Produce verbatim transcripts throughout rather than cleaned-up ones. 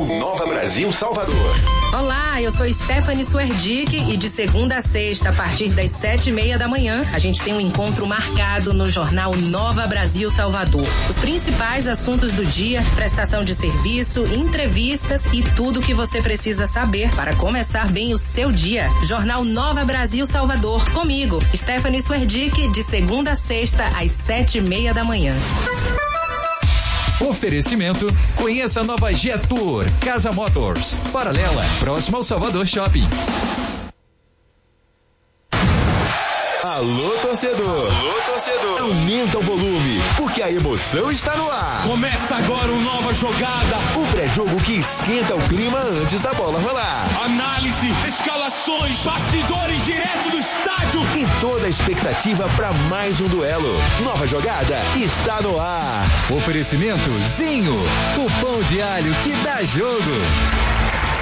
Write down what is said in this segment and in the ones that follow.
Jornal Nova Brasil Salvador. Olá, eu sou Stephanie Suerdick e de segunda a sexta, a partir das sete e meia da manhã, a gente tem um encontro marcado no Jornal Nova Brasil Salvador. Os principais assuntos do dia, prestação de serviço, entrevistas e tudo o que você precisa saber para começar bem o seu dia. Jornal Nova Brasil Salvador, comigo, Stephanie Suerdick, de segunda a sexta, às sete e meia da manhã. Oferecimento, conheça a nova Getur, Casa Motors, paralela, próximo ao Salvador Shopping. Alô, torcedor! Alô, torcedor! Aumenta o volume, porque a emoção está no ar. Começa agora uma nova jogada. O pré-jogo que esquenta o clima antes da bola rolar. Análise, escalações, bastidores direto do estádio. E toda a expectativa para mais um duelo. Nova jogada está no ar. Oferecimento Zinho, o pão de alho que dá jogo.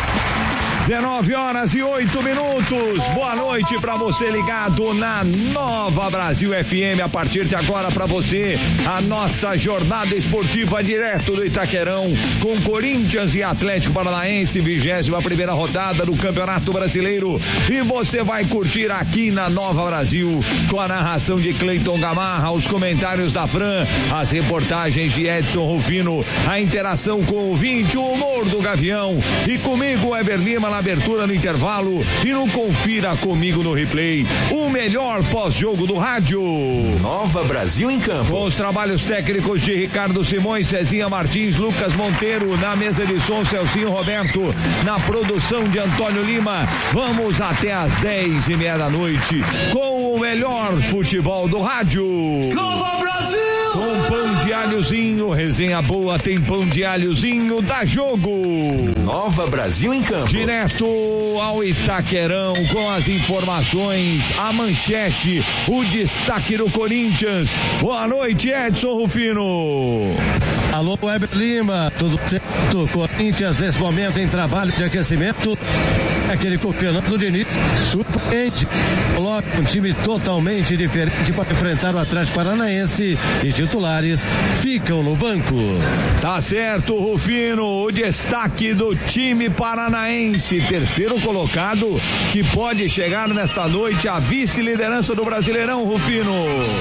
dezenove horas e oito minutos. Boa noite para você ligado na Nova Brasil F M. A partir de agora para você, a nossa jornada esportiva direto do Itaquerão com Corinthians e Atlético Paranaense, vigésima primeira rodada do Campeonato Brasileiro. E você vai curtir aqui na Nova Brasil com a narração de Cleiton Gamarra, os comentários da Fran, as reportagens de Edson Rufino, a interação com o ouvinte, o humor do Gavião e comigo, Eber Lima, na abertura no intervalo e no Confira Comigo no Replay, o melhor pós-jogo do rádio. Nova Brasil em campo. Com os trabalhos técnicos de Ricardo Simões, Cezinha Martins, Lucas Monteiro, na mesa de som, Celcinho Roberto, na produção de Antônio Lima. Vamos até às dez e meia da noite com o melhor futebol do rádio. Nova Brasil! Com pão de alhozinho, resenha boa, tem pão de alhozinho, dá jogo. Nova Brasil em campo. Direto ao Itaquerão com as informações, a manchete, o destaque do Corinthians. Boa noite, Edson Rufino. Alô, Weber Lima, tudo certo? Corinthians nesse momento em trabalho de aquecimento. Aquele campeonato do Diniz surpreende, coloca um time totalmente diferente para enfrentar o Atlético Paranaense e titulares ficam no banco. Tá certo, Rufino, o destaque do time paranaense, terceiro colocado, que pode chegar nesta noite à vice-liderança do Brasileirão, Rufino.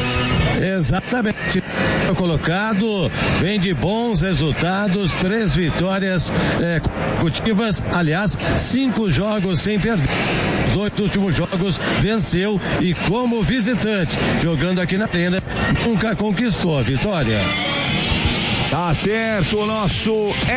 Exatamente, colocado, vem de bons resultados, três vitórias é, consecutivas, aliás, cinco jogos sem perder. Os dois últimos jogos venceu e como visitante, jogando aqui na arena, nunca conquistou a vitória. Tá certo, o nosso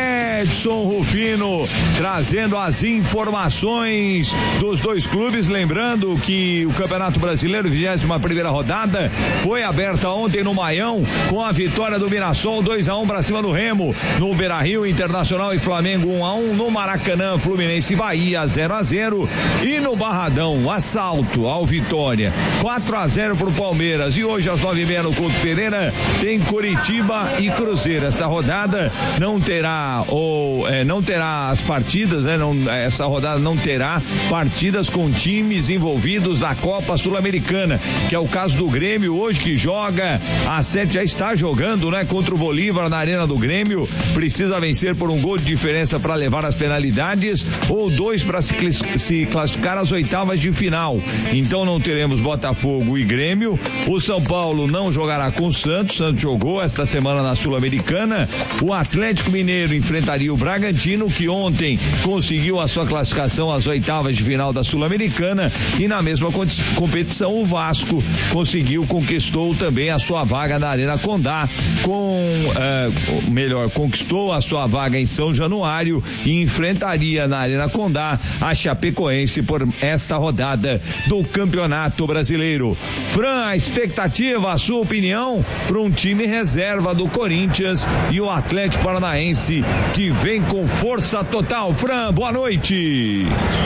Edson Rufino trazendo as informações dos dois clubes, lembrando que o Campeonato Brasileiro, vigésima primeira rodada, foi aberta ontem no Maião com a vitória do Mirassol dois a um para cima do Remo, no Beira-Rio, Internacional e Flamengo um a um, no Maracanã, Fluminense e Bahia zero a zero e no Barradão, assalto ao Vitória quatro a zero pro Palmeiras. E hoje às nove e meia no Couto Pereira tem Coritiba e Cruzeiro. Essa rodada não terá ou é, não terá as partidas, né? Não, essa rodada não terá partidas com times envolvidos na Copa Sul-Americana, que é o caso do Grêmio hoje, que joga às sete, já está jogando, né? Contra o Bolívar na Arena do Grêmio, precisa vencer por um gol de diferença para levar as penalidades ou dois para se, se classificar às oitavas de final. Então não teremos Botafogo e Grêmio. O São Paulo não jogará com o Santos. Santos jogou esta semana na Sul-Americana. O Atlético Mineiro enfrentaria o Bragantino, que ontem conseguiu a sua classificação às oitavas de final da Sul-Americana, e na mesma competição o Vasco conseguiu, conquistou também a sua vaga na Arena Condá, com uh, melhor, conquistou a sua vaga em São Januário e enfrentaria na Arena Condá a Chapecoense por esta rodada do Campeonato Brasileiro. Fran, a expectativa, a sua opinião para um time reserva do Corinthians e o Atlético Paranaense, que vem com força total. Fran, boa noite.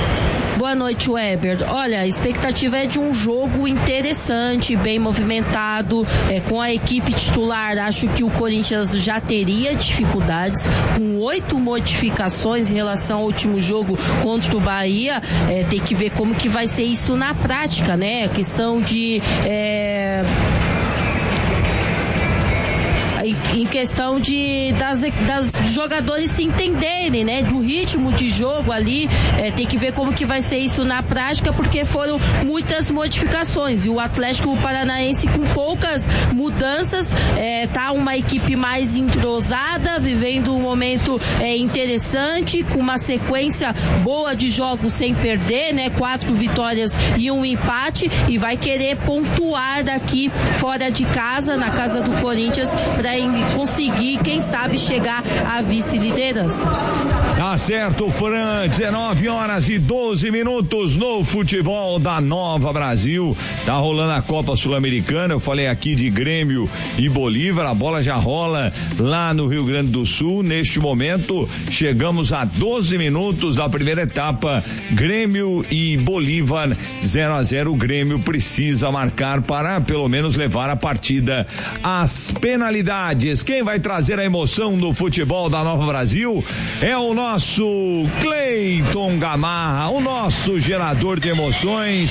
Boa noite, Weber. Olha, a expectativa é de um jogo interessante, bem movimentado, é, com a equipe titular. Acho que o Corinthians já teria dificuldades, com oito modificações em relação ao último jogo contra o Bahia. É, tem que ver como que vai ser isso na prática, né? A questão de... É... e em questão de das, das jogadores se entenderem, né? Do ritmo de jogo ali, é, tem que ver como que vai ser isso na prática, porque foram muitas modificações e o Atlético Paranaense com poucas mudanças, é, tá uma equipe mais entrosada, vivendo um momento é, interessante, com uma sequência boa de jogos sem perder, né? Quatro vitórias e um empate, e vai querer pontuar daqui fora de casa, na casa do Corinthians, para conseguir, quem sabe, chegar à vice-liderança. Tá certo, Fran, dezenove horas e doze minutos no futebol da Nova Brasil. Tá rolando a Copa Sul-Americana. Eu falei aqui de Grêmio e Bolívar. A bola já rola lá no Rio Grande do Sul. Neste momento, chegamos a doze minutos da primeira etapa. Grêmio e Bolívar, zero a zero. O Grêmio precisa marcar para pelo menos levar a partida às penalidades. Quem vai trazer a emoção no futebol da Nova Brasil é o nosso Cleiton Gamarra, o nosso gerador de emoções.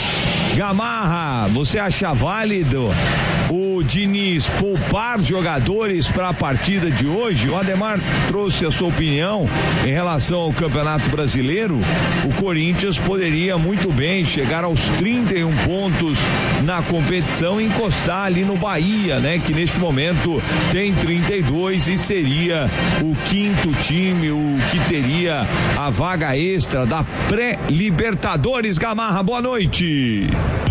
Gamarra, você acha válido o Diniz poupar jogadores para a partida de hoje? O Ademar trouxe a sua opinião em relação ao Campeonato Brasileiro. O Corinthians poderia muito bem chegar aos trinta e um pontos na competição e encostar ali no Bahia, né? Que neste momento tem trinta e dois e seria o quinto time, o que teria a vaga extra da pré-Libertadores. Gamarra, boa noite.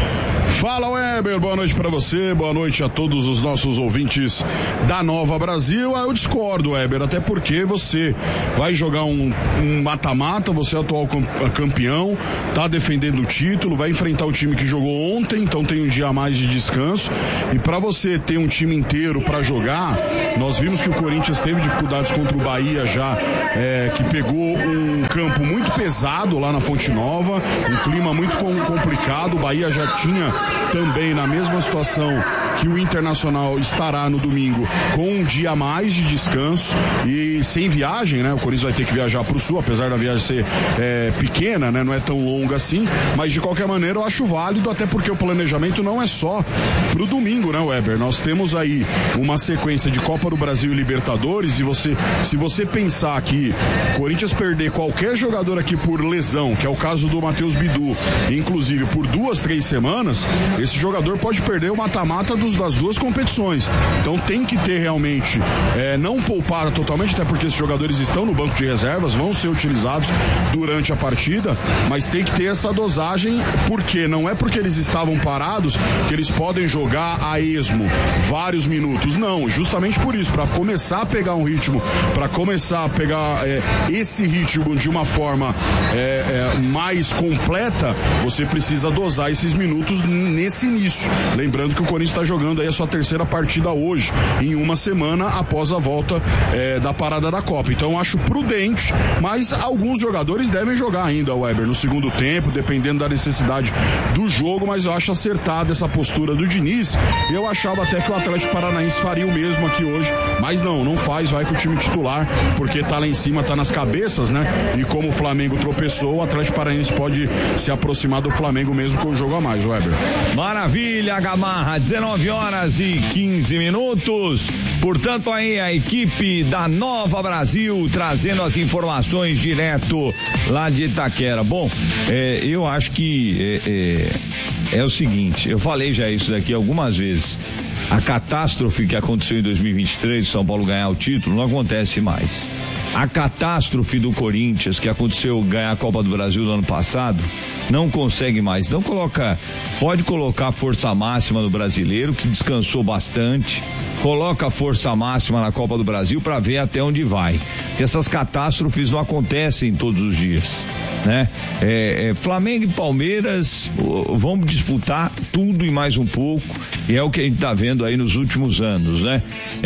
Fala, Weber, boa noite pra você, boa noite a todos os nossos ouvintes da Nova Brasil. Ah, eu discordo, Weber, até porque você vai jogar um mata-mata, um você é atual campeão, tá defendendo o título, vai enfrentar o time que jogou ontem, então tem um dia a mais de descanso, e pra você ter um time inteiro pra jogar, nós vimos que o Corinthians teve dificuldades contra o Bahia já, é, que pegou um campo muito pesado lá na Fonte Nova, um clima muito complicado. O Bahia já tinha também na mesma situação que o Internacional estará no domingo, com um dia a mais de descanso e sem viagem, né? O Corinthians vai ter que viajar para o Sul, apesar da viagem ser é, pequena, né? Não é tão longa assim, mas de qualquer maneira eu acho válido, até porque o planejamento não é só para o domingo, né, Weber? Nós temos aí uma sequência de Copa do Brasil e Libertadores, e você, se você pensar que o Corinthians perder qualquer jogador aqui por lesão, que é o caso do Matheus Bidu, inclusive por duas, três semanas, esse jogador pode perder o mata-mata dos, das duas competições. Então tem que ter realmente, é, não poupar totalmente, até porque esses jogadores estão no banco de reservas, vão ser utilizados durante a partida, mas tem que ter essa dosagem, porque não é porque eles estavam parados que eles podem jogar a esmo vários minutos, não, justamente por isso, para começar a pegar um ritmo, para começar a pegar é, esse ritmo de uma forma é, é, mais completa, você precisa dosar esses minutos nesse início. Lembrando que o Corinthians está jogando aí a sua terceira partida hoje, em uma semana após a volta é, da parada da Copa. Então eu acho prudente, mas alguns jogadores devem jogar ainda, Weber, no segundo tempo, dependendo da necessidade do jogo, mas eu acho acertada essa postura do Diniz. Eu achava até que o Atlético Paranaense faria o mesmo aqui hoje, mas não, não faz, vai com o time titular, porque tá lá em cima, tá nas cabeças, né? E como o Flamengo tropeçou, o Atlético Paranaense pode se aproximar do Flamengo mesmo com o jogo a mais, Weber. Maravilha, Gamarra, dezenove horas e quinze minutos. Portanto, aí a equipe da Nova Brasil trazendo as informações direto lá de Itaquera. Bom, é, eu acho que é, é, é o seguinte, eu falei já isso daqui algumas vezes. A catástrofe que aconteceu em dois mil e vinte e três, São Paulo ganhar o título, não acontece mais. A catástrofe do Corinthians, que aconteceu ganhar a Copa do Brasil no ano passado, não consegue mais. Então coloca, pode colocar a força máxima no brasileiro, que descansou bastante, coloca a força máxima na Copa do Brasil para ver até onde vai. Porque essas catástrofes não acontecem todos os dias, né? É, é, Flamengo e Palmeiras vão disputar tudo e mais um pouco, e é o que a gente tá vendo aí nos últimos anos, né?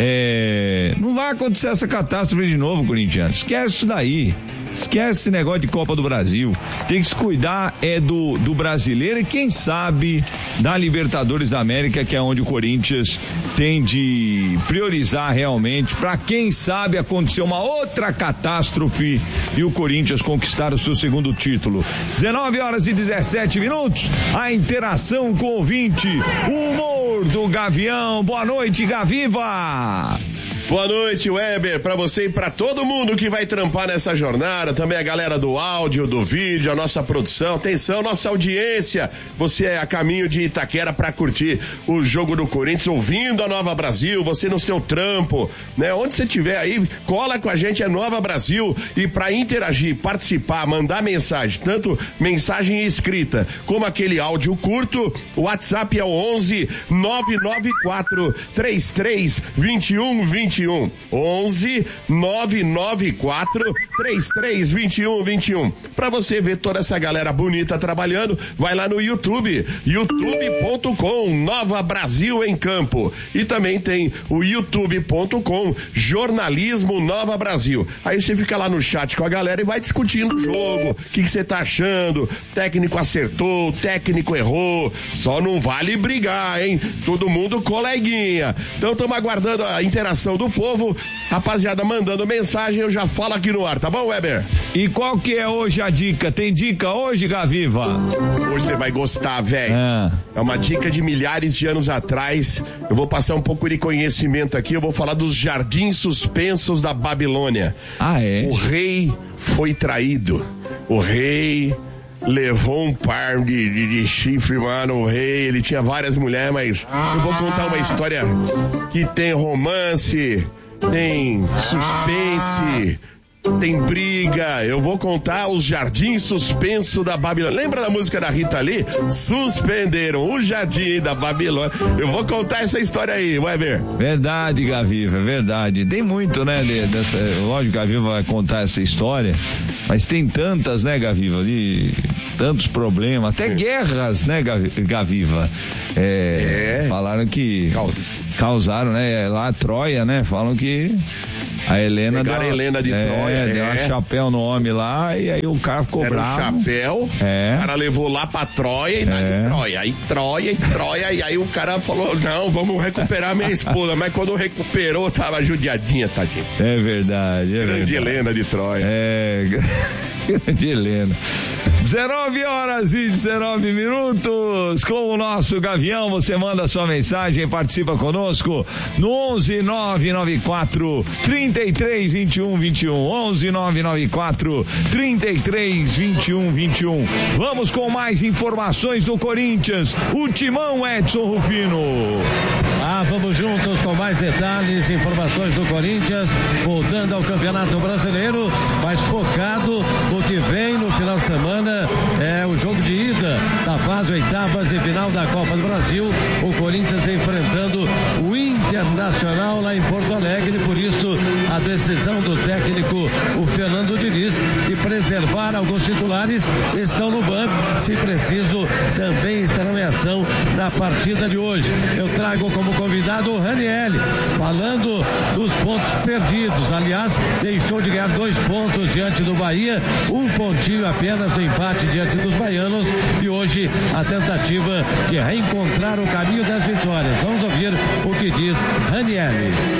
É, não vai acontecer essa catástrofe de novo, Corinthians. Esquece isso daí. Esquece esse negócio de Copa do Brasil. Tem que se cuidar é do, do brasileiro e quem sabe da Libertadores da América, que é onde o Corinthians tem de priorizar realmente, para quem sabe acontecer uma outra catástrofe e o Corinthians conquistar o seu segundo título. dezenove horas e dezessete minutos. A interação com o ouvinte, o humor do Gavião. Boa noite, Gaviva. Boa noite, Weber, pra você e pra todo mundo que vai trampar nessa jornada, também a galera do áudio, do vídeo, a nossa produção, atenção, nossa audiência, você é a caminho de Itaquera pra curtir o jogo do Corinthians, ouvindo a Nova Brasil, você no seu trampo, né, onde você estiver aí, cola com a gente, é Nova Brasil, e pra interagir, participar, mandar mensagem, tanto mensagem escrita, como aquele áudio curto, o WhatsApp é o onze nove nove quatro três três dois um dois um. onze nove nove quatro três três dois um dois um. Pra você ver toda essa galera bonita trabalhando, vai lá no YouTube, youtube ponto com Nova Brasil em Campo. E também tem o youtube ponto com Jornalismo Nova Brasil. Aí você fica lá no chat com a galera e vai discutindo o jogo, o que você tá achando, técnico acertou, técnico errou, só não vale brigar, hein? Todo mundo coleguinha. Então estamos aguardando a interação do povo, rapaziada mandando mensagem, eu já falo aqui no ar, tá bom, Weber? E qual que é hoje a dica? Tem dica hoje, Gaviva? Hoje você vai gostar, velho. É. é uma dica de milhares de anos atrás. Eu vou passar um pouco de conhecimento aqui, eu vou falar dos jardins suspensos da Babilônia. Ah, é? O rei foi traído. O rei levou um par de, de, de chifre, mano, o rei, ele tinha várias mulheres, mas eu vou contar uma história que tem romance, tem suspense, tem briga. Eu vou contar os jardins suspensos da Babilônia. Lembra da música da Rita Lee? Suspenderam o jardim da Babilônia. Eu vou contar essa história aí, vai ver. Verdade, Gaviva, verdade. Tem muito, né, dessa, lógico que a Gaviva vai contar essa história, mas tem tantas, né, Gaviva, de tantos problemas, até é. guerras, né, Gaviva. É, é. Falaram que Caus... causaram, né, lá a Troia, né, falam que a Helena deu, a Helena de é, Troia, deu é. um chapéu no homem lá e aí o cara ficou Era bravo. Um chapéu, é. o cara levou lá pra Troia e tá é. em Troia, aí Troia e Troia, e aí o cara falou, não, vamos recuperar minha esposa, mas quando recuperou tava judiadinha, tadinha. É verdade, é Grande verdade. Helena de Troia. É, grande Helena. dezenove horas e dezenove minutos com o nosso Gavião. Você manda sua mensagem, participa conosco no onze nove nove quatro trinta e três vinte e um vinte e um. onze nove nove quatro trinta e três vinte e um vinte e um. Vamos com mais informações do Corinthians. O Timão, Edson Rufino. Ah, vamos juntos com mais detalhes, informações do Corinthians, voltando ao Campeonato Brasileiro, mas focado no que vem no final de semana, é o jogo de ida da fase oitavas de final da Copa do Brasil, o Corinthians enfrentando o Internacional lá em Porto Alegre, por isso a decisão do técnico, o Fernando Diniz, de preservar alguns titulares, estão no banco, se preciso, também estarão em ação na partida de hoje. Eu trago como convidado o Raniel, falando dos pontos perdidos, aliás, deixou de ganhar dois pontos diante do Bahia, um pontinho apenas do empate diante dos baianos, e hoje a tentativa de reencontrar o caminho das vitórias. Vamos ouvir o que diz Raniel.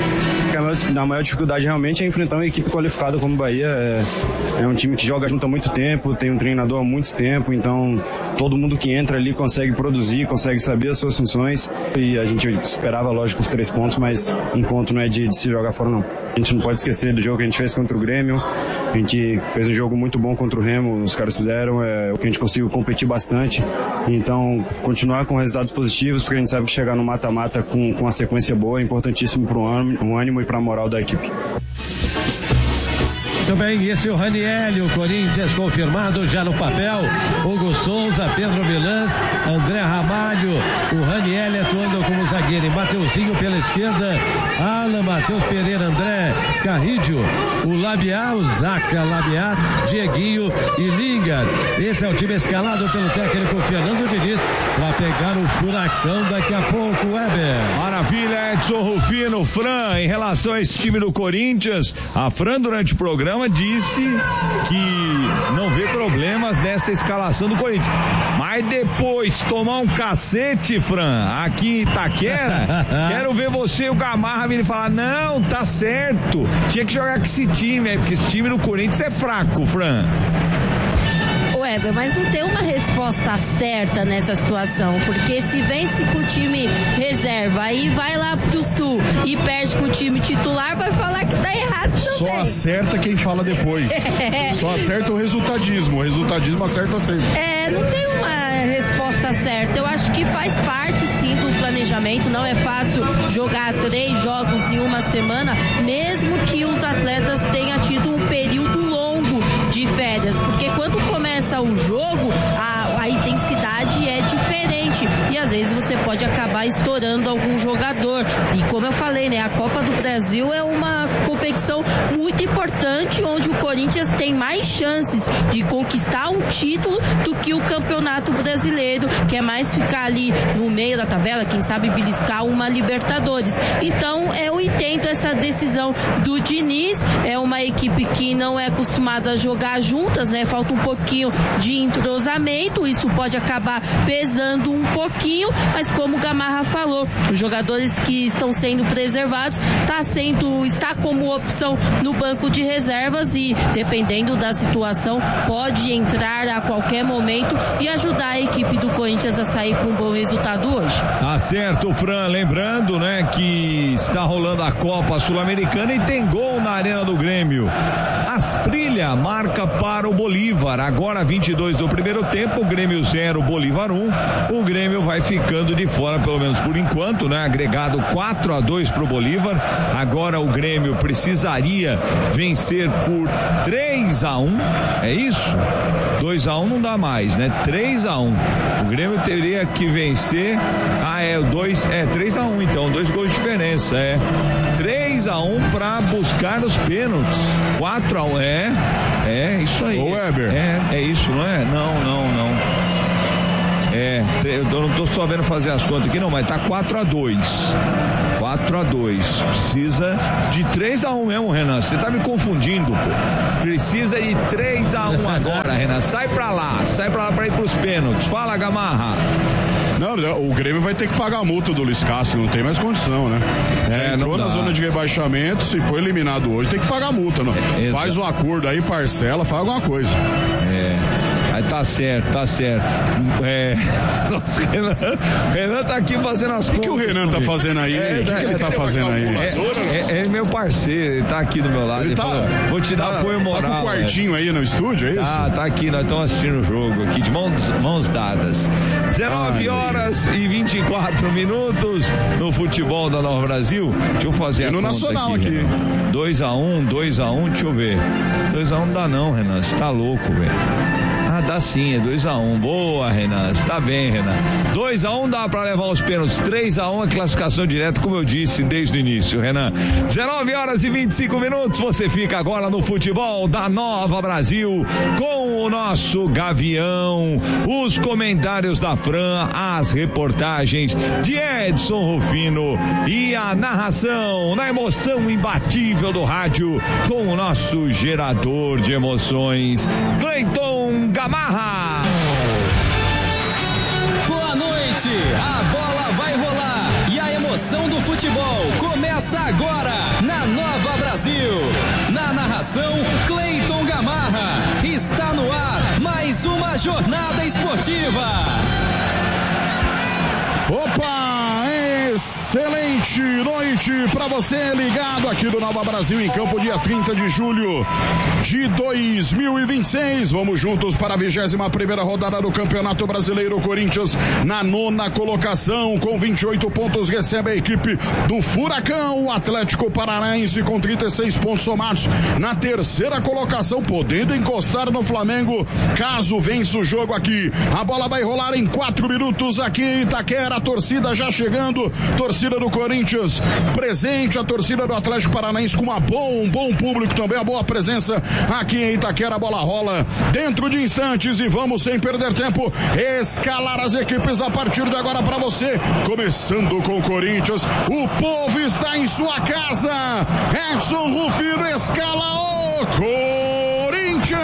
A maior dificuldade realmente é enfrentar uma equipe qualificada como o Bahia. É, é um time que joga junto há muito tempo, tem um treinador há muito tempo, então todo mundo que entra ali consegue produzir, consegue saber as suas funções, e a gente esperava, lógico, os três pontos, mas um ponto não é de, de se jogar fora, não. A gente não pode esquecer do jogo que a gente fez contra o Grêmio, a gente fez um jogo muito bom contra o Remo, os caras fizeram, é, o que a gente conseguiu competir bastante, então continuar com resultados positivos, porque a gente sabe que chegar no mata-mata com, com uma sequência boa é importantíssimo para o ânimo e para a moral da equipe. Muito bem, esse é o Raniel, o Corinthians confirmado já no papel. Hugo Souza, Pedro Milans, André Ramalho, o Raniel atuando como zagueiro, e Mateuzinho pela esquerda, Alan, Matheus Pereira, André Carrídio, o Labiá, o Zaca Labiá, Dieguinho e Lingard. Esse é o time escalado pelo técnico Fernando Diniz para pegar o furacão daqui a pouco, Weber. Maravilha, Edson Rufino. Fran, em relação a esse time do Corinthians, a Fran durante o programa disse que não vê problemas nessa escalação do Corinthians, mas depois tomar um cacete, Fran, aqui em Itaquera, quero ver você e o Gamarra virem falar, não, tá certo, tinha que jogar com esse time, porque esse time do Corinthians é fraco, Fran. O Weber, mas não tem uma resposta certa nessa situação, porque se vence com o time reserva, aí vai lá pro Sul e perde com o time titular, vai falar que tá errado também. Só acerta quem fala depois. É. Só acerta o resultadismo. O resultadismo acerta sempre. É, não tem uma resposta certa. Eu acho que faz parte, sim, do planejamento. Não é fácil jogar três jogos em uma semana, mesmo que os atletas tenham tido um período longo de férias, porque quando começa o jogo, a, a intensidade é diferente e às vezes você pode acabar estourando algum jogador. E como eu falei, né, a Copa do Brasil é uma competição muito importante, onde o Corinthians tem mais chances de conquistar um título do que o Campeonato Brasileiro, que é mais ficar ali no meio da tabela, quem sabe beliscar uma Libertadores. Então eu entendo essa decisão do Diniz. É uma equipe que não é acostumada a jogar juntas, né? Falta um pouquinho de entrosamento, isso pode acabar pesando um pouquinho, mas como o Gamarra falou, os jogadores que estão sendo preservados tá sendo, está como opção no banco de reservas e, dependendo da situação, pode entrar a qualquer momento e ajudar a equipe do Corinthians a sair com um bom resultado hoje. Tá certo, Fran, lembrando, né, que está rolando a Copa Sul-Americana e tem gol na Arena do Grêmio. Asprilha marca para o Bolívar, agora vinte e dois do primeiro tempo, o Grêmio zero, Bolívar um. O Grêmio vai ficando de fora, pelo menos por enquanto, né? Agregado quatro a dois para o Bolívar. Agora o Grêmio precisaria vencer por três a um, é isso? dois a um não dá mais, né? três a um. O Grêmio teria que vencer. Ah, é, dois, é três a um, então, dois gols de diferença, é. três a um para buscar os pênaltis. quatro a um, é. É, isso aí. Ô, Weber. É, é isso, não é? Não, não, não. É, eu não tô só vendo fazer as contas aqui, não, mas tá quatro a dois. quatro a dois. Precisa de três a um mesmo, Renan. Você tá me confundindo, pô. Precisa de três a um agora, Renan. Sai pra lá, sai pra lá pra ir pros pênaltis. Fala, Gamarra. Não, o Grêmio vai ter que pagar a multa do Luiz Castro, não tem mais condição, né? É, Já entrou na zona de rebaixamento, se foi eliminado hoje, tem que pagar a multa, não. É, faz um acordo aí, parcela, faz alguma coisa. É. Aí tá certo, tá certo. É. Nossa, Renan, Renan tá aqui fazendo as coisas. O que o Renan tá fazendo aí? É, o que, é, que ele tá fazendo aí? É, é, é meu parceiro, ele tá aqui do meu lado. Ele tá, falou, vou te dar tá, apoio moral. Tá com o quartinho né? aí no estúdio, é isso? Ah, tá aqui, nós estamos assistindo o jogo aqui, de mãos, mãos dadas. dezenove horas e vinte e quatro minutos no futebol da Nova Brasil. Deixa eu fazer e a no conta Nacional aqui. aqui. dois a um, dois a um, deixa eu ver. dois a um não dá não, Renan, você tá louco, velho. Ah, dá sim, é dois a um. Boa, Renan. Está bem, Renan. dois a um dá para levar os pênaltis. três a um é classificação direta, como eu disse desde o início, Renan. dezenove horas e vinte e cinco minutos. Você fica agora no futebol da Nova Brasil com o nosso Gavião, os comentários da Fran, as reportagens de Edson Rufino e a narração na emoção imbatível do rádio com o nosso gerador de emoções, Cleiton Gamarra. Boa noite, a bola vai rolar e a emoção do futebol começa agora na Nova Brasil. Na narração, Cleiton Gamarra. Está no ar mais uma jornada esportiva. Opa, excelente noite para você ligado aqui do Nova Brasil em Campo, dia trinta de julho de dois mil e vinte e seis. Vamos juntos para a vigésima primeira rodada do Campeonato Brasileiro. Corinthians na nona colocação com vinte e oito pontos recebe a equipe do Furacão. O Atlético Paranaense com trinta e seis pontos somados na terceira colocação, podendo encostar no Flamengo caso vença o jogo aqui. A bola vai rolar em quatro minutos aqui em Itaquera. A torcida já chegando, torcida do Corinthians presente, a torcida do Atlético Paranaense com uma bom, um bom público também, a boa presença aqui em Itaquera. A bola rola dentro de instantes e vamos sem perder tempo escalar as equipes a partir de agora para você, começando com o Corinthians. O povo está em sua casa. Edson Rufino escala o Corinthians.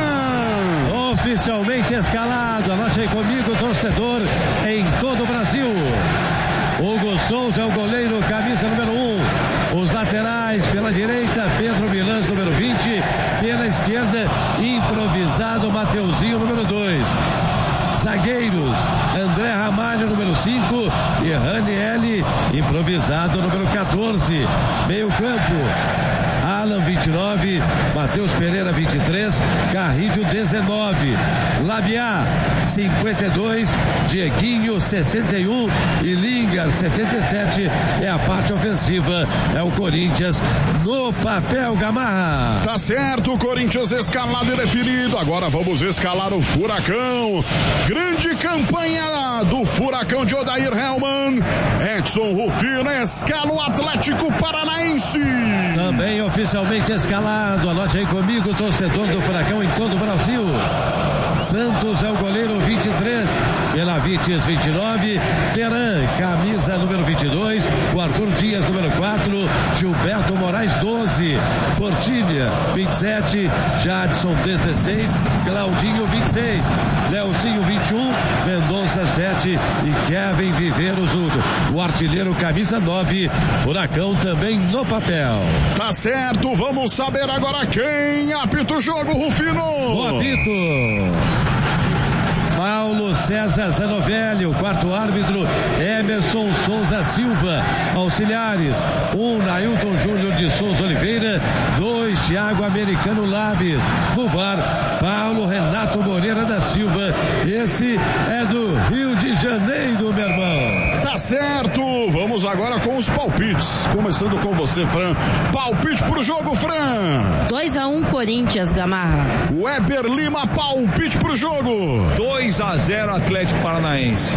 Oficialmente escalado, anote aí comigo, torcedor em todo o Brasil. Hugo Souza é o goleiro, camisa número um. Os laterais, pela direita, Pedro Milans, número vinte. Pela esquerda, improvisado, Mateuzinho, número dois. Zagueiros, André Ramalho, número cinco, e Raniel, improvisado, número quatorze. Meio campo, Alan, vinte e nove, Matheus Pereira, vinte e três, Carrídio, dezenove, Labiá, cinquenta e dois, Dieguinho, sessenta e um e Lingar, setenta e sete. É a parte ofensiva, é o Corinthians no papel, Gamarra. Tá certo, o Corinthians escalado e definido. Agora vamos escalar o Furacão. Grande campanha do Furacão de Odair Hellman. Edson Rufino escala o Atlético Paranaense. Também oficialmente escalado, anote aí comigo, torcedor do Furacão em todo o Brasil. Santos é o goleiro, vinte e três, pela Vites, vinte e nove, Teran, camisa número vinte e dois, o Arthur Dias, número quatro, Gilberto Moraes, doze, Portilha, vinte e sete, Jadson, dezesseis, Claudinho, vinte e seis, Leozinho, vinte e um, Mendonça, sete e Kevin Viveiros, o artilheiro, camisa nove, Furacão também no papel. Tá certo, vamos saber agora quem apita o jogo, Rufino. O apito. Paulo César Zanovelli, o quarto árbitro, Emerson Souza Silva, auxiliares, um, Nailton Júnior de Souza Oliveira, dois, Thiago Americano Labes, no V A R, Paulo Renato Moreira da Silva, esse é do Rio de Janeiro, meu irmão. Tá certo, vamos agora com os palpites, começando com você, Fran. Palpite pro jogo, Fran. dois a um Corinthians, Gamarra. Weber Lima, palpite pro jogo. dois a zero Atlético Paranaense.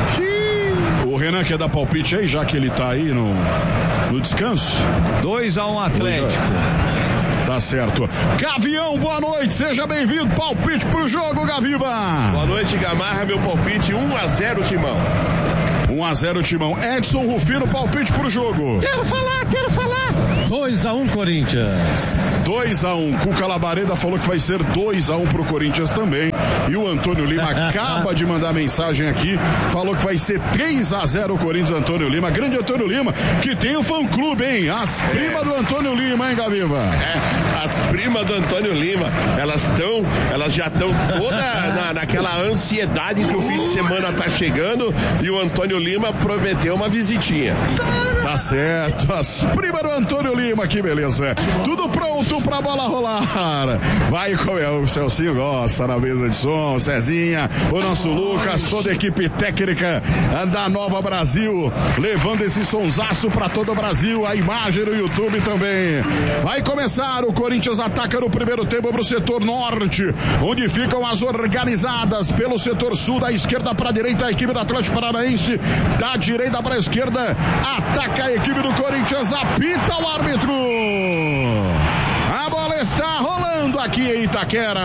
O Renan quer dar palpite aí, já que ele tá aí no, no descanso? dois a um Atlético. Tá certo. Gavião, boa noite, seja bem-vindo. Palpite pro jogo, Gaviva. Boa noite, Gamarra, meu palpite um a zero Timão. um a zero Timão. Edson Rufino, palpite pro jogo. Quero falar, quero falar. dois a um Corinthians. dois a um. Cuca Labareda falou que vai ser dois a um pro Corinthians também. E o Antônio Lima acaba de mandar mensagem aqui. Falou que vai ser três a zero Corinthians, Antônio Lima. Grande Antônio Lima, que tem o fã-clube, hein? As é. primas do Antônio Lima, hein, Gaviva? É, as primas do Antônio Lima. Elas estão, elas já estão toda na, naquela ansiedade que o fim de semana tá chegando. E o Antônio Lima prometeu uma visitinha. Tá certo, as primas do Antônio Lima, que beleza. Tudo pronto pra bola rolar. Vai comer, o Celcinho gosta na mesa de som, Cezinha, o nosso Lucas, toda a equipe técnica da Nova Brasil, levando esse sonsaço pra todo o Brasil, a imagem no YouTube também. Vai começar, o Corinthians ataca no primeiro tempo pro setor norte, onde ficam as organizadas pelo setor sul, da esquerda pra direita, a equipe do Atlético Paranaense, da direita pra esquerda, ataca a equipe do Corinthians, apita o árbitro. A bola está rolando aqui em Itaquera.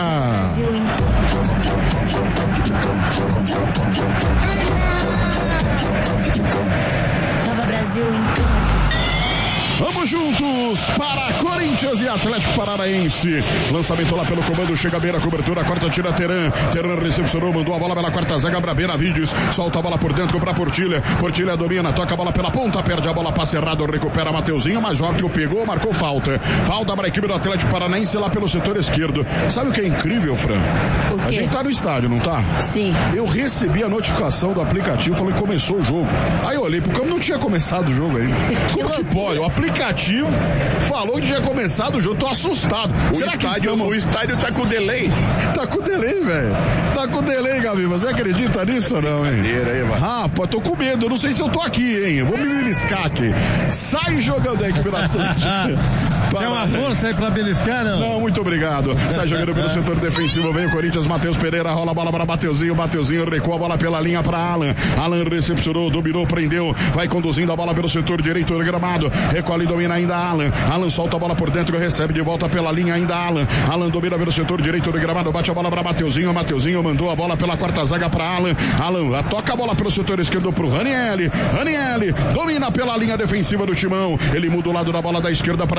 Nova Brasil em campo. Vamos juntos para Corinthians e Atlético Paranaense. Lançamento lá pelo comando, chega bem na cobertura, corta, tira Teran. Teran recepcionou, mandou a bola pela quarta zaga para Benavides. Solta a bola por dentro para Portilha. Portilha domina, toca a bola pela ponta, perde a bola, passe errado, recupera Mateuzinho, mas o árbitro pegou, marcou falta. Falta para a equipe do Atlético Paranaense lá pelo setor esquerdo. Sabe o que é incrível, Fran? A gente tá no estádio, não tá? Sim. Eu recebi a notificação do aplicativo, falei que começou o jogo. Aí eu olhei pro campo, não tinha começado o jogo aí. Como que pode? O aplicativo falou que tinha começado o jogo, tô assustado. O, Será estádio, que estamos... o estádio tá com delay. Tá com delay, velho. Tá com delay, Gabi. Você acredita nisso ou não, hein? Aí, Rapaz, tô com medo. Eu não sei se eu tô aqui, hein? Eu vou me beliscar aqui. Sai jogando aí pela frente. Quer uma força aí pra beliscar, não? Não, muito obrigado. Sai jogando pelo setor defensivo. Vem o Corinthians, Matheus Pereira. Rola a bola para Mateuzinho. Mateuzinho recua a bola pela linha para Alan. Alan recepcionou, dominou, prendeu. Vai conduzindo a bola pelo setor direito do gramado. Recolhe e domina ainda Alan. Alan solta a bola por dentro, recebe de volta pela linha ainda Alan. Alan domina pelo setor direito do gramado, bate a bola para Mateuzinho. Mateuzinho mandou a bola pela quarta zaga para Alan. Alan toca a bola pelo setor esquerdo pro Raniel. Raniel domina pela linha defensiva do Timão. Ele muda o lado da bola da esquerda para a direita para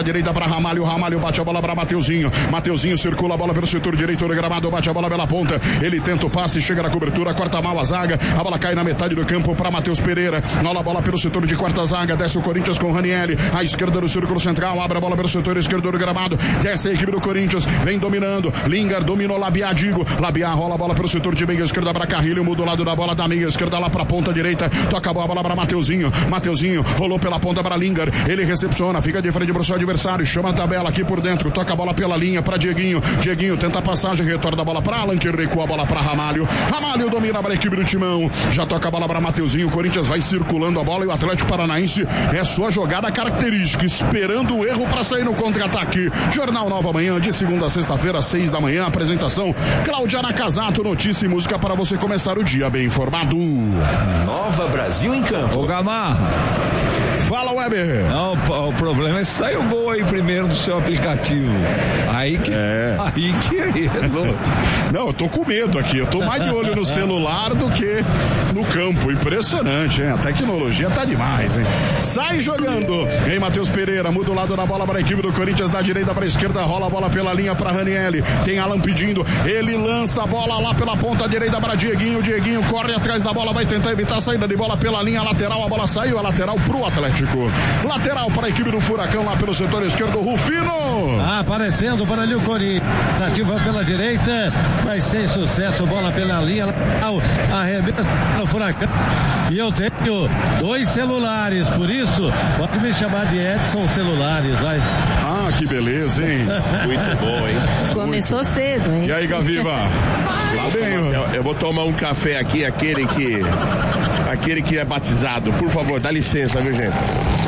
para Ramalho, Ramalho bate a bola para Mateuzinho, Mateuzinho circula a bola pelo setor direito do gramado, bate a bola pela ponta, ele tenta o passe, chega na cobertura, corta mal a zaga, a bola cai na metade do campo para Matheus Pereira, rola a bola pelo setor de quarta zaga, desce o Corinthians com o Ranieri, à esquerda do círculo central, abre a bola pelo setor esquerdo do gramado, desce a equipe do Corinthians, vem dominando, Lingard dominou Labiá, digo, Labiá rola a bola pelo setor de meia esquerda para Carrilho, muda o lado da bola da meia esquerda lá para a ponta direita, toca a bola para Mateuzinho, Mateuzinho rolou pela ponta para Lingard, ele recepciona, fica de frente para o seu adversário, chama a tabela aqui por dentro, toca a bola pela linha para Dieguinho, Dieguinho tenta a passagem, retorna a bola para Alan, que recua a bola para Ramalho, Ramalho domina para a equipe do Timão, já toca a bola para Mateuzinho, o Corinthians vai circulando a bola e o Atlético Paranaense é sua jogada característica, esperando o erro para sair no contra-ataque. Jornal Nova Manhã, de segunda a sexta-feira, às seis da manhã, apresentação Cláudia Nakazato, notícia e música para você começar o dia bem informado. Nova Brasil em campo. Ô Gamarra. Fala, Weber. Não, o problema é sair o gol aí primeiro do seu aplicativo. Aí que. É. Aí que. Não, eu tô com medo aqui. Eu tô mais de olho no celular do que no campo. Impressionante, hein? A tecnologia tá demais, hein? Sai jogando. Vem Matheus Pereira, muda o lado da bola para a equipe do Corinthians, da direita para a esquerda, rola a bola pela linha para Ranieri. Tem Alan pedindo. Ele lança a bola lá pela ponta direita para Dieguinho. Dieguinho corre atrás da bola, vai tentar evitar a saída de bola pela linha lateral. A bola saiu, a lateral pro Atlético. Lateral para a equipe do Furacão lá pelo setor esquerdo, Rufino. Ah, aparecendo para ali o Corinthians. Ativa pela direita, mas sem sucesso. Bola pela linha lateral. Arremessa no Furacão. E eu tenho dois celulares, por isso pode me chamar de Edson Celulares, vai. Ah, que beleza, hein? Muito bom, hein? Começou Muito. cedo, hein? E aí, Gaviva? Lá bem, eu, eu vou tomar um café aqui, aquele que aquele que é batizado. Por favor, dá licença, viu, gente?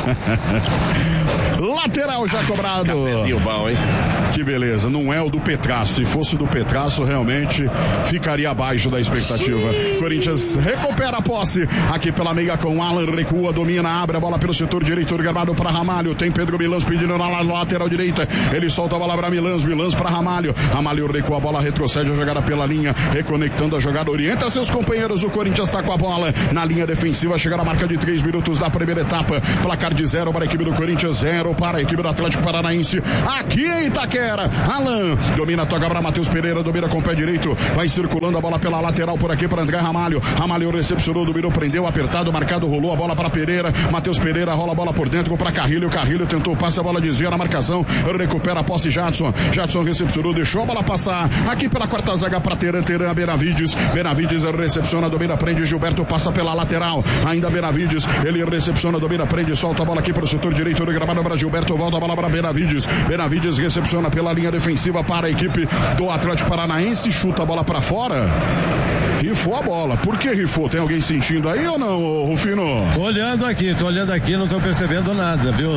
Lateral já cobrado. Cafezinho bom, hein? Que beleza, não é o do Petraço. Se fosse do Petraço, realmente ficaria abaixo da expectativa. Sim. Corinthians recupera a posse aqui pela meia com Alan, recua, domina, abre a bola pelo setor direito do gramado para Ramalho. Tem Pedro Milans pedindo na lateral direita. Ele solta a bola para Milans, Milans para Ramalho. Ramalho recua a bola, retrocede a jogada pela linha, reconectando a jogada, orienta seus companheiros. O Corinthians está com a bola na linha defensiva, chega na marca de três minutos da primeira etapa. Placar de zero para a equipe do Corinthians, zero para a equipe do Atlético Paranaense. Aqui em Itaquera, Alan domina, toca para Matheus Pereira, domina com o pé direito, vai circulando a bola pela lateral por aqui para André Ramalho. Ramalho recepcionou, dominou, prendeu, apertado, marcado, rolou a bola para Pereira. Matheus Pereira rola a bola por dentro para Carrilho. Carrilho tentou, passa a bola, desvia na marcação, recupera a posse Jadson. Jadson recepcionou, deixou a bola passar aqui pela quarta zaga para Teran, Teran, Benavides. Benavides recepciona, domina, prende, Gilberto passa pela lateral. Ainda Benavides, ele recepciona, domina, prende, solta a bola aqui para o setor direito do gramado para Gilberto, volta a bola para Benavides. Benavides recepciona pela linha defensiva para a equipe do Atlético Paranaense, chuta a bola para fora. Rifou a bola. Por que rifou? Tem alguém sentindo aí ou não, Rufino? Tô olhando aqui, tô olhando aqui, não tô percebendo nada, viu?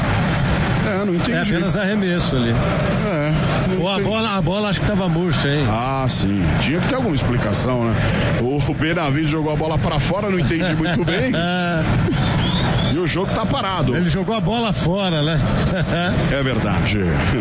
É, não entendi. É apenas arremesso ali. É. Ou a bola, a bola acho que tava murcha, hein? Ah, sim. Tinha que ter alguma explicação, né? O Benavides jogou a bola pra fora, não entendi muito bem. E o jogo tá parado. Ele jogou a bola fora, né? É verdade.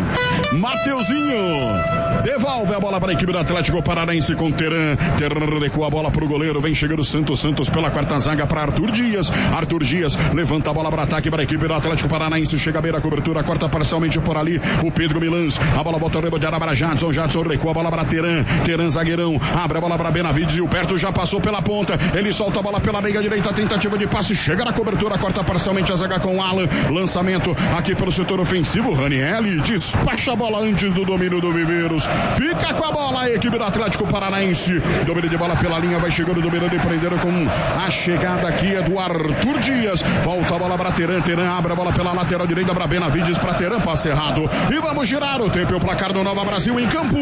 Mateuzinho devolve a bola para a equipe do Atlético Paranaense com Teran. Teran recua a bola pro goleiro. Vem chegando Santos. Santos pela quarta zaga para Arthur Dias. Arthur Dias levanta a bola para ataque para a equipe do Atlético Paranaense. Chega a beira, cobertura, corta parcialmente por ali. O Pedro Milans. A bola volta a rebotear para Jadson. Jadson recua a bola para Teran. Teran zagueirão. Abre a bola para Benavides. E o Perto já passou pela ponta. Ele solta a bola pela meia direita. Tentativa de passe. Chega na cobertura, corta parcialmente a zaga com Alan. Lançamento aqui pelo setor ofensivo. Ranieri despacha a bola antes do domínio do Viveiros. Fica com a bola a equipe do Atlético Paranaense. Domínio de bola pela linha. Vai chegando, dominando e prendendo com a chegada aqui é do Arthur Dias. Volta a bola para Teran. Teran abre a bola pela lateral direita para Benavides. Para Teran, passe errado. E vamos girar o tempo e o placar do Nova Brasil em campo.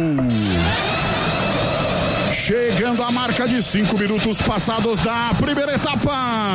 Chegando a marca de cinco minutos passados da primeira etapa.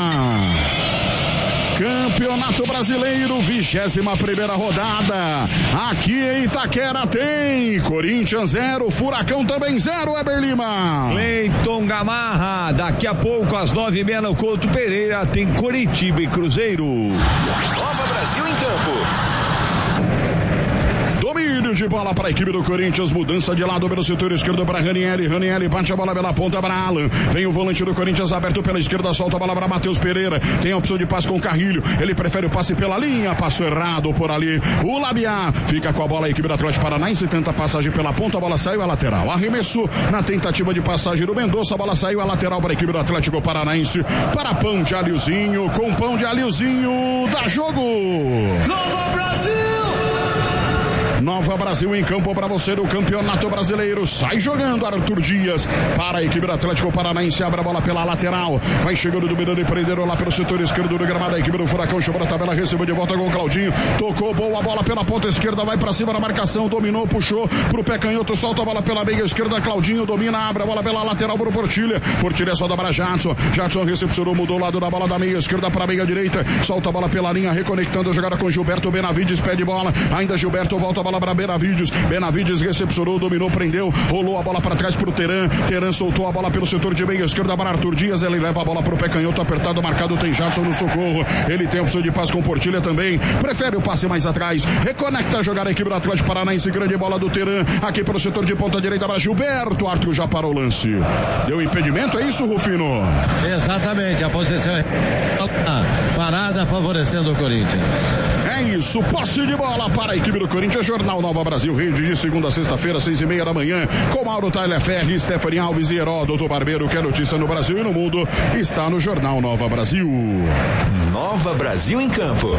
Campeonato Brasileiro, vigésima primeira rodada. Aqui em Itaquera tem Corinthians zero, Furacão também zero, Weber Lima. Cleiton Gamarra, daqui a pouco às nove e meia no Couto Pereira tem Coritiba e Cruzeiro. Nova Brasil em campo. Domínio de bola para a equipe do Corinthians, mudança de lado pelo setor esquerdo para Ranieri, Ranieri bate a bola pela ponta para Alan, vem o volante do Corinthians aberto pela esquerda, solta a bola para Matheus Pereira, tem a opção de passe com o Carrilho, ele prefere o passe pela linha, passou errado por ali, o Labiá fica com a bola, a equipe do Atlético Paranaense tenta a passagem pela ponta, a bola saiu a lateral, arremesso na tentativa de passagem do Mendonça, a bola saiu a lateral para a equipe do Atlético Paranaense, para pão de alhozinho, com pão de alhozinho, dá jogo! Nova Brasil! Nova Brasil em campo para você do Campeonato Brasileiro. Sai jogando Arthur Dias para a equipe do Atlético Paranaense. Abre a bola pela lateral. Vai chegando do Miranda e Prenderam lá pelo setor esquerdo do gramado. A equipe do Furacão chamou a tabela. Recebeu de volta com o Claudinho. Tocou boa bola pela ponta esquerda. Vai para cima da marcação. Dominou, puxou pro pé canhoto. Solta a bola pela meia esquerda. Claudinho domina. Abre a bola pela lateral pro Portilha. Portilha só dá para Jadson. Jadson recepcionou. Mudou o lado da bola da meia esquerda para a meia direita. Solta a bola pela linha. Reconectando a jogada com Gilberto Benavides. Pede bola. Ainda Gilberto volta a bola para Benavides. Benavides recepcionou, dominou, prendeu, rolou a bola para trás pro Teran. Teran soltou a bola pelo setor de meia esquerda para Arthur Dias. Ele leva a bola pro pé canhoto, apertado, marcado. Tem Jadson no socorro. Ele tem a opção de passe com Portilha também. Prefere o passe mais atrás. Reconecta a jogada a equipe do Atlético Paranaense. Grande bola do Teran. Aqui pelo setor de ponta direita para Gilberto. Arthur já parou o lance. Deu impedimento, é isso, Rufino? Exatamente, a posição é parada favorecendo o Corinthians. É isso, posse de bola para a equipe do Corinthians. Jornal Nova Brasil, rede de segunda a sexta-feira, seis e meia da manhã, com Mauro Tyler Ferri, Stephanie Alves e Heródoto Barbeiro. Que é notícia no Brasil e no mundo está no Jornal Nova Brasil. Nova Brasil em campo.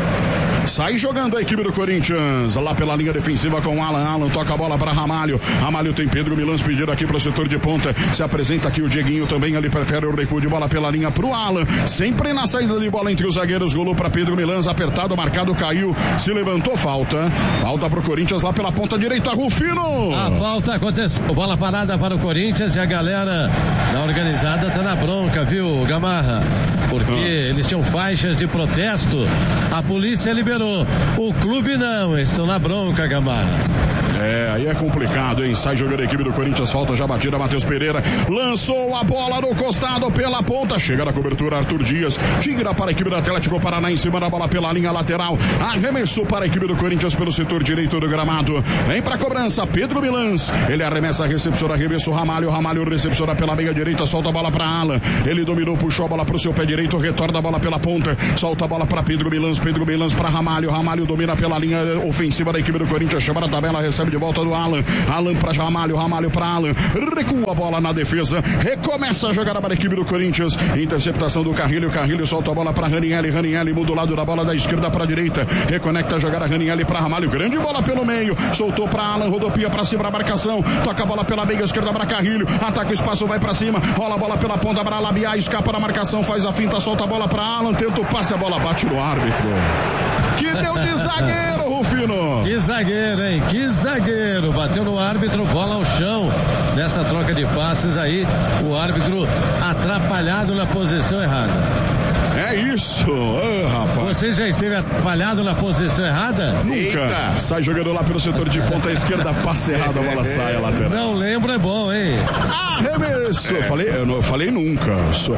Sai jogando a equipe do Corinthians, lá pela linha defensiva com Alan, Alan toca a bola para Ramalho, Ramalho tem Pedro Milans pedindo aqui para o setor de ponta, se apresenta aqui o Dieguinho também, ali prefere o recuo de bola pela linha pro Alan, sempre na saída de bola entre os zagueiros, rolou para Pedro Milans, apertado, marcado, caiu, se levantou, falta, falta pro Corinthians lá pela ponta direita, Rufino! A falta aconteceu, bola parada para o Corinthians e a galera da organizada tá na bronca, viu, Gamarra? Porque ah. eles tinham faixas de protesto, a polícia liberou. O clube não, estão na bronca, Gamarra. É, aí é complicado, hein? Sai jogando a equipe do Corinthians, falta já batida, Matheus Pereira lançou a bola no costado pela ponta, chega na cobertura Arthur Dias, tira para a equipe do Atlético Paraná em cima da bola pela linha lateral, arremessou para a equipe do Corinthians pelo setor direito do gramado, vem para a cobrança, Pedro Milans, ele arremessa, recepciona, arremesso, Ramalho, Ramalho recepciona pela meia direita, solta a bola para Alan, ele dominou, puxou a bola para o seu pé direito, retorna a bola pela ponta, solta a bola para Pedro Milans, Pedro Milans para Ramalho, Ramalho domina pela linha ofensiva da equipe do Corinthians, chama na tabela, recebe de volta do Alan, Alan para Ramalho, Ramalho para Alan, recua a bola na defesa, recomeça a jogada para a equipe do Corinthians, interceptação do Carrilho, Carrilho solta a bola para Ranieri, Ranieri muda o lado da bola da esquerda para a direita, reconecta a jogada Ranieri para Ramalho, grande bola pelo meio, soltou para Alan, rodopia para cima da marcação, toca a bola pela meia esquerda para Carrilho, ataca o espaço, vai para cima, rola a bola pela ponta para Labiá, escapa da marcação, faz a finta, solta a bola para Alan, tenta o passe, a bola bate no árbitro. Que deu de zagueiro, Rufino. Que zagueiro, hein? Que zagueiro. Bateu no árbitro, bola ao chão. Nessa troca de passes aí, o árbitro atrapalhado na posição errada. É isso, oh, rapaz. Você já esteve atrapalhado na posição errada? Nunca. Eita. Sai jogando lá pelo setor de ponta esquerda, passe errado, a bola sai a lateral. Não lembro, é bom, hein? Arremesso. É. Eu falei, eu não eu falei nunca. Só...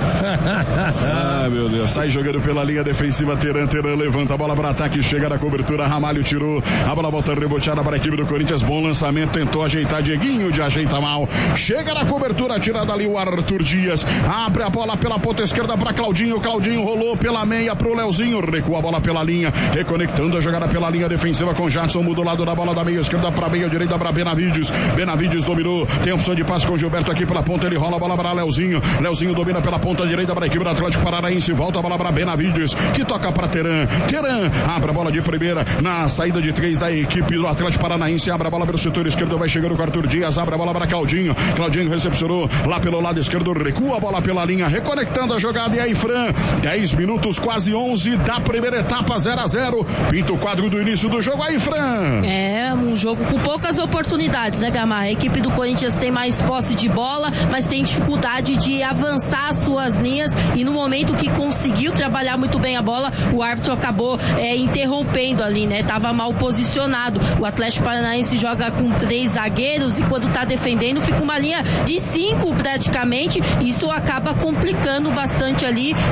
ah, meu Deus. Sai jogando pela linha defensiva, Teran, Teran levanta a bola para ataque, chega na cobertura, Ramalho tirou, a bola volta reboteada para a equipe do Corinthians, bom lançamento, tentou ajeitar, Dieguinho de ajeita mal, chega na cobertura, tirada ali o Arthur Dias, abre a bola pela ponta esquerda para Claudinho, Claudinho rolou pela meia pro Leozinho, recua a bola pela linha, reconectando a jogada pela linha defensiva com Jadson, muda o lado da bola da meia esquerda para meia direita para Benavides, Benavides dominou, tem opção de passe com Gilberto aqui pela ponta, ele rola a bola para Leozinho, Leozinho domina pela ponta direita para a equipe do Atlético Paranaense, volta a bola para Benavides, que toca para Teran, Teran abre a bola de primeira na saída de três da equipe do Atlético Paranaense, abre a bola pelo setor esquerdo, vai chegando o Arthur Dias, abre a bola para Claudinho, Claudinho recepcionou lá pelo lado esquerdo, recua a bola pela linha, reconectando a jogada, e aí Fran, dez minutos, quase onze da primeira etapa, zero a zero, pinta o quadro do início do jogo, aí Fran. É, um jogo com poucas oportunidades, né, Gamarra? A equipe do Corinthians tem mais posse de bola, mas tem dificuldade de avançar as suas linhas, e no momento que conseguiu trabalhar muito bem a bola, o árbitro acabou é, interrompendo ali, né? Tava mal posicionado. O Atlético Paranaense joga com três zagueiros e quando tá defendendo fica uma linha de cinco praticamente, isso acaba complicando bastante ali o desenvolvimento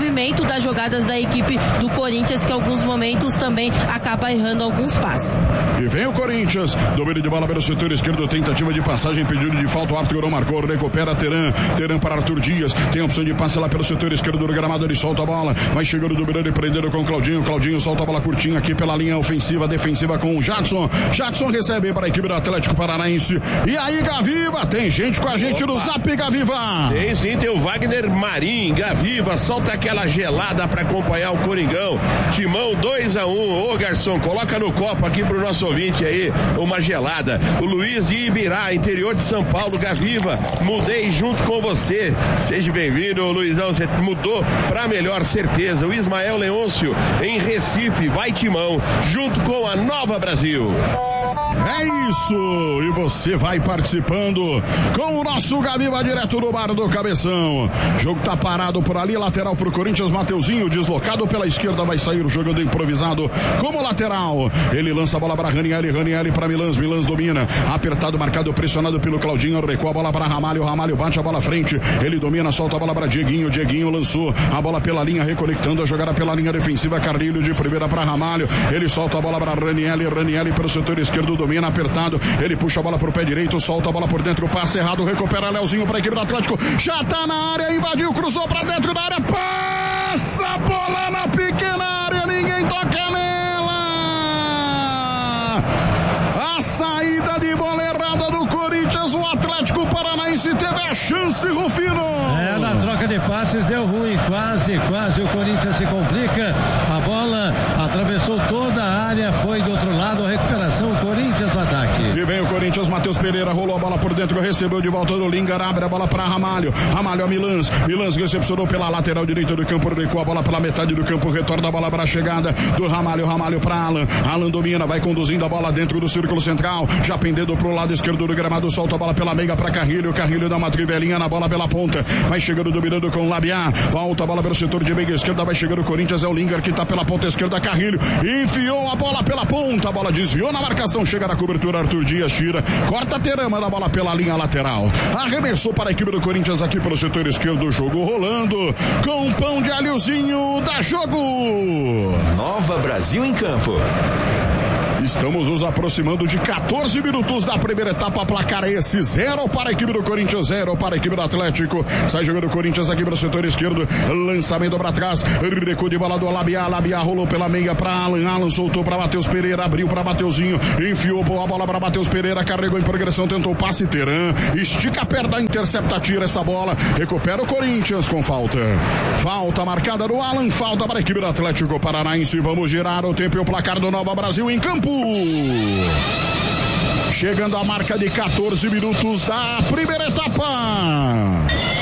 desenvolvimento das jogadas da equipe do Corinthians, que em alguns momentos também acaba errando alguns passos. E vem o Corinthians, domínio de bola pelo setor esquerdo, tentativa de passagem, pedido de falta, o Arthur não marcou, recupera Teran, Teran para Arthur Dias, tem a opção de passe lá pelo setor esquerdo do gramado, ele solta a bola, vai chegando do Miranda e prendendo com o Claudinho, Claudinho solta a bola curtinha aqui pela linha ofensiva, defensiva com o Jadson, Jadson recebe para a equipe do Atlético Paranaense, e aí Gaviva, tem gente com a gente Opa. no Zap, Gaviva! Tem sim, tem o Wagner Marim, Gaviva, solta aquela gelada para acompanhar o Coringão, Timão dois a um, ô garçom, coloca no copo aqui pro nosso ouvinte aí, uma gelada, o Luiz Ibirá, interior de São Paulo, Gaviva, mudei junto com você, seja bem-vindo, Luizão, você mudou pra melhor, certeza, o Ismael Leôncio, em Recife, vai Timão, junto com a Nova Brasil. É isso, e você vai participando com o nosso Gaviva direto do Bar do Cabeção. O jogo tá parado por ali, lateral pro Corinthians, Mateuzinho deslocado pela esquerda, vai sair jogando improvisado como lateral. Ele lança a bola para Ranieri, Ranieri para Milans, Milans domina, apertado, marcado, pressionado pelo Claudinho, recua a bola para Ramalho, Ramalho bate a bola à frente, ele domina, solta a bola para Dieguinho, Dieguinho lançou a bola pela linha, reconectando a jogada pela linha defensiva, Carrilho de primeira para Ramalho, ele solta a bola para Ranieri, Ranieri pelo setor esquerdo, domina, apertado, ele puxa a bola pro pé direito, solta a bola por dentro, passe errado, recupera Leozinho para a equipe do Atlético, já tá na área, invadiu, cruzou para dentro da área, passa a bola na pequena área, ninguém toca nela, a saída de bola errada do Corinthians, o Atlético Paranaense teve a chance, Rufino. É, na troca de passes deu ruim, quase, quase o Corinthians se complica, a bola atravessou toda a área, foi do outro lado, a recuperação, Corinthians no ataque. E vem o Corinthians, Matheus Pereira rolou a bola por dentro, recebeu de volta do Lingar, abre a bola para Ramalho, Ramalho a Milans, Milans recepcionou pela lateral direita do campo, recua a bola pela metade do campo, retorna a bola para a chegada do Ramalho, Ramalho para Alan, Alan domina, vai conduzindo a bola dentro do círculo central, já pendendo pro lado esquerdo do gramado, solta a bola pela meiga para Carrilho, Carrilho dá uma trivelinha na bola pela ponta, vai chegando dominando com o Labiá, volta a bola pelo setor de meiga esquerda, vai chegando o Corinthians, é o Lingar que tá pela ponta esquerda, Carrilho, enfiou a bola pela ponta, a bola desviou na marcação, chega na cobertura, Arthur Dias tira, corta a Terama da bola pela linha lateral, arremessou para a equipe do Corinthians aqui pelo setor esquerdo, o jogo rolando, com pão de alhozinho, dá jogo! Nova Brasil em campo. Estamos nos aproximando de quatorze minutos da primeira etapa, placar esse, zero para a equipe do Corinthians, zero para a equipe do Atlético, sai jogando o Corinthians aqui pelo setor esquerdo, lançamento para trás, recuo de bola do Labiá, Labiá rolou pela meia para Alan, Alan soltou para Matheus Pereira, abriu para Mateuzinho, enfiou a bola para Matheus Pereira, carregou em progressão, tentou o passe, Teran, estica a perna, intercepta, tira essa bola, recupera o Corinthians com falta, falta marcada do Alan, falta para a equipe do Atlético Paranaense, vamos girar o tempo e o placar do Nova Brasil em campo. Chegando a marca de quatorze minutos da primeira etapa.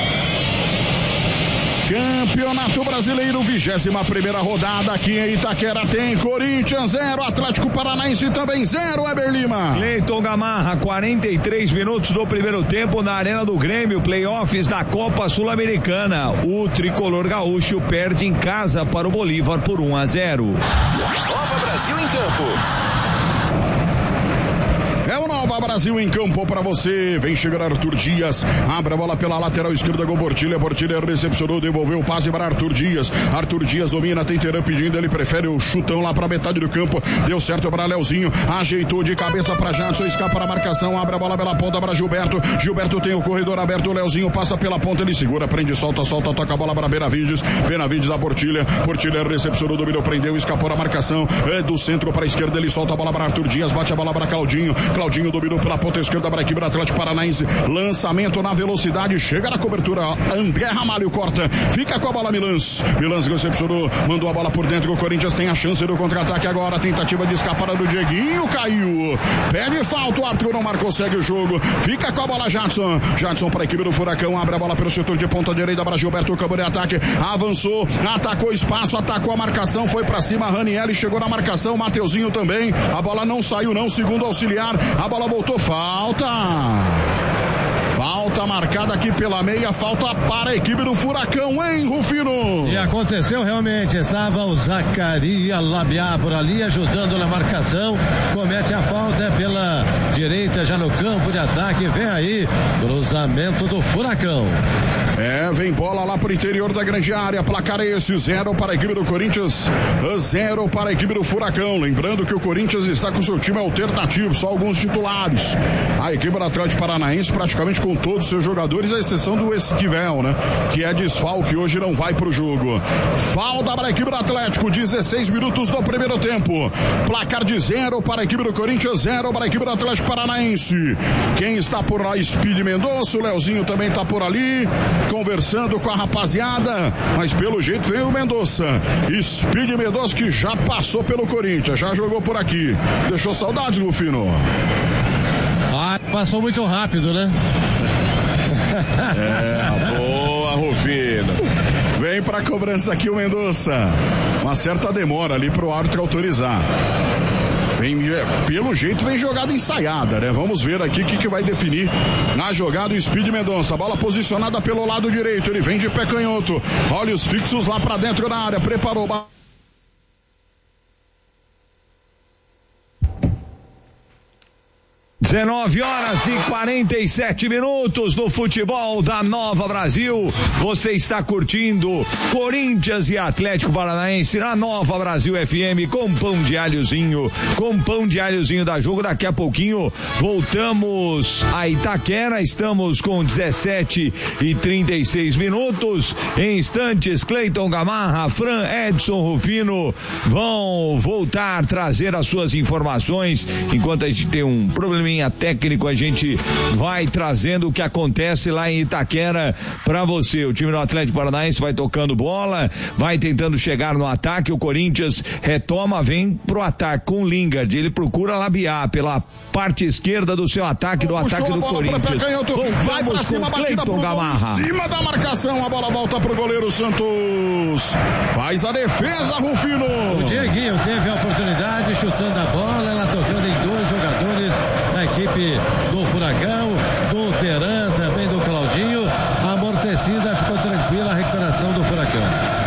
Campeonato Brasileiro, vigésima primeira rodada aqui em Itaquera, tem Corinthians zero, Atlético Paranaense também zero, Weber Lima. Cleiton Gamarra, quarenta e três minutos do primeiro tempo na Arena do Grêmio, playoffs da Copa Sul-Americana. O tricolor gaúcho perde em casa para o Bolívar por um a zero. Nova Brasil em campo. É o Nova Brasil em campo para você. Vem chegar Arthur Dias. Abre a bola pela lateral esquerda com Portilha. Portilha recepcionou, devolveu o passe para Arthur Dias. Arthur Dias domina, tem Teran pedindo. Ele prefere o chutão lá para metade do campo. Deu certo para Leozinho. Ajeitou de cabeça para Jadson. Escapa na marcação. Abre a bola pela ponta para Gilberto. Gilberto tem o corredor aberto. O Leozinho passa pela ponta. Ele segura, prende, solta, solta. Toca a bola para Benavides. Benavides a Portilha. Portilha recepcionou, dominou, prendeu. Escapou na marcação. É do centro para a esquerda. Ele solta a bola para Arthur Dias. Bate a bola para Claudinho. Claudinho dominou pela ponta esquerda para a equipe do Atlético Paranaense. Lançamento na velocidade. Chega na cobertura. André Ramalho corta. Fica com a bola Milans. Milans recepcionou. Mandou a bola por dentro. O Corinthians tem a chance do contra-ataque agora. Tentativa de escapada do Dieguinho. Caiu. Pede falta. O Arthur não marcou. Segue o jogo. Fica com a bola Jadson. Jadson para a equipe do Furacão. Abre a bola pelo setor de ponta direita para Gilberto. Campo de ataque. Avançou. Atacou espaço. Atacou a marcação. Foi para cima. Ranieri chegou na marcação. Mateuzinho também. A bola não saiu não. Segundo auxiliar. A bola voltou, falta. Falta marcada aqui pela meia, falta para a equipe do Furacão, hein, Rufino? E aconteceu realmente, estava o Zacaria Labiá por ali ajudando na marcação, comete a falta pela direita já no campo de ataque, vem aí, cruzamento do Furacão. É, vem bola lá pro interior da grande área, placar é esse, zero para a equipe do Corinthians, zero para a equipe do Furacão. Lembrando que o Corinthians está com seu time alternativo, só alguns titulares. A equipe do Atlético Paranaense praticamente com todos os seus jogadores, à exceção do Esquivel, né? Que é desfalque, hoje não vai pro jogo. Falta para a equipe do Atlético, dezesseis minutos do primeiro tempo. Placar de zero para a equipe do Corinthians, zero para a equipe do Atlético Paranaense. Quem está por lá? Speed Mendonça, o Leozinho também está por ali, conversando com a rapaziada, mas pelo jeito vem o Mendonça. Speed Mendonça que já passou pelo Corinthians, já jogou por aqui. Deixou saudades, Rufino? Ah, passou muito rápido, né? É, boa, Rufino. Vem pra cobrança aqui o Mendonça. Uma certa demora ali pro árbitro autorizar. Vem, pelo jeito vem jogada ensaiada, né? Vamos ver aqui o que, que vai definir na jogada o Speed Mendonça. Bola posicionada pelo lado direito, ele vem de pé canhoto. Olhos fixos lá pra dentro da área, preparou. dezenove horas e quarenta e sete minutos no futebol da Nova Brasil. Você está curtindo Corinthians e Atlético Paranaense na Nova Brasil F M com pão de alhozinho, com pão de alhozinho da jogo. Daqui a pouquinho voltamos a Itaquera. Estamos com dezessete e trinta e seis minutos. Em instantes, Cleiton Gamarra, Fran, Edson Rufino vão voltar a trazer as suas informações. Enquanto a gente tem um probleminha técnico, a gente vai trazendo o que acontece lá em Itaquera para você. O time do Atlético Paranaense vai tocando bola, vai tentando chegar no ataque. O Corinthians retoma, vem pro ataque com o Lingard. Ele procura labiar pela parte esquerda do seu ataque, do Puxou ataque do Corinthians. Vai pra cima, batida pro gol, em cima da marcação. A bola volta pro goleiro Santos. Faz a defesa, Rufino. O Dieguinho teve a oportunidade, chutando a bola, ela tocando em dois jogadores da equipe do Furacão, do Teran, também do Claudinho. Amortecida, ficou tranquila a recuperação do Furacão.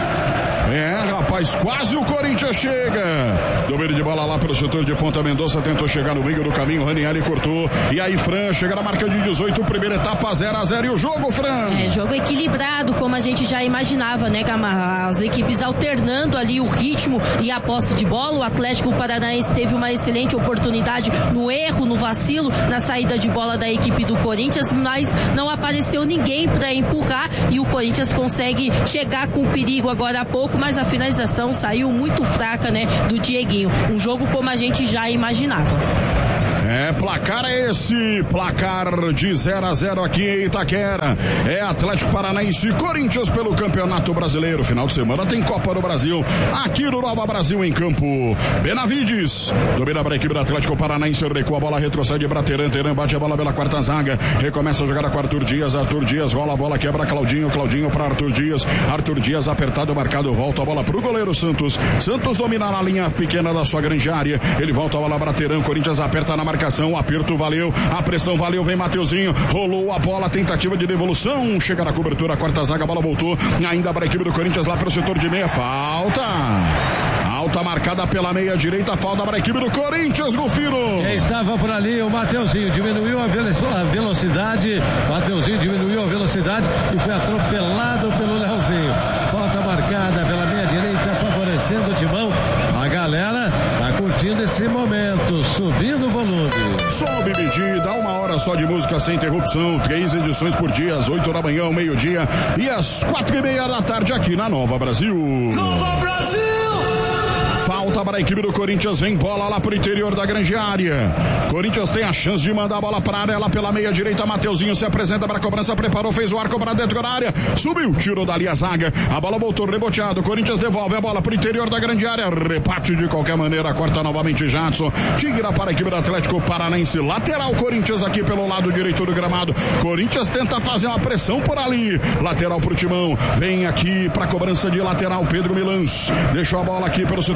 É, rapaz, quase o Corinthians chega. Domínio de bola lá pelo setor de ponta. Mendonça tentou chegar no meio do caminho, Ranieri cortou. E aí, Fran, chega na marca de dezoito, primeira etapa, zero a zero. E o jogo, Fran? É, jogo equilibrado, como a gente já imaginava, né, Gamarra? As equipes alternando ali o ritmo e a posse de bola. O Atlético Paranaense teve uma excelente oportunidade no erro, no vacilo, na saída de bola da equipe do Corinthians, mas não apareceu ninguém para empurrar e o Corinthians consegue chegar com perigo agora há pouco, mas a finalização saiu muito fraca, né, do Dieguinho. Um jogo como a gente já imaginava. É, placar é esse, placar de zero a zero aqui em Itaquera. É Atlético Paranaense e Corinthians pelo Campeonato Brasileiro. Final de semana tem Copa do Brasil, aqui no Nova Brasil em campo. Benavides, domina para a equipe do Atlético Paranaense, recua a bola, retrocede para Teran, Teran bate a bola pela quarta zaga, recomeça a jogar com Arthur Dias, Arthur Dias rola a bola, quebra Claudinho, Claudinho para Arthur Dias, Arthur Dias apertado, marcado, volta a bola pro goleiro Santos, Santos domina na linha pequena da sua grande área, ele volta a bola para Teran, Corinthians aperta na marcação, o aperto valeu, a pressão valeu, vem Mateuzinho, rolou a bola, tentativa de devolução, chega na cobertura, a quarta zaga, a bola voltou, ainda para a equipe do Corinthians lá pelo setor de meia, falta, alta marcada pela meia direita, falta para a equipe do Corinthians, Rufino. Quem estava por ali, o Mateuzinho, diminuiu a velocidade, Mateuzinho diminuiu a velocidade e foi atropelado pelo Leozinho, falta marcada pela meia direita, favorecendo o timão, a galera tá curtindo esse momento, subindo o volume. Sobe medida, uma hora só de música sem interrupção, três edições por dia, às oito da manhã, ao meio-dia e às quatro e meia da tarde aqui na Nova Brasil. Nova Brasil! Falta para a equipe do Corinthians, vem bola lá pro interior da grande área. Corinthians tem a chance de mandar a bola para a área lá pela meia direita. Mateuzinho se apresenta para a cobrança, preparou, fez o arco para dentro da área, subiu, tirou dali a zaga, a bola voltou, reboteado. Corinthians devolve a bola pro interior da grande área, reparte de qualquer maneira, corta novamente Jadson, tira para a equipe do Atlético Paranaense, lateral Corinthians aqui pelo lado direito do gramado. Corinthians tenta fazer uma pressão por ali, lateral pro Timão, vem aqui para a cobrança de lateral Pedro Milans, deixou a bola aqui pelo setor defensivo.